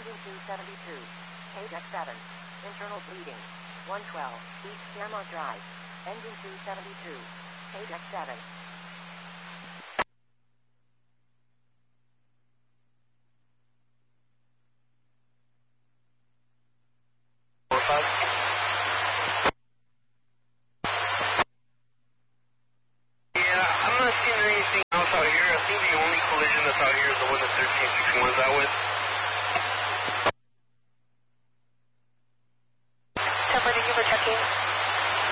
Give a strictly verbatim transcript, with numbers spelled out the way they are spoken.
Engine two seventy-two. K deck seven. Internal bleeding. one twelve. East Sierra Drive. Engine two seventy-two. K deck seven. Yeah, I'm not seeing anything else out here. I think the only collision that's out here is the one that thirteen sixty-one is out with.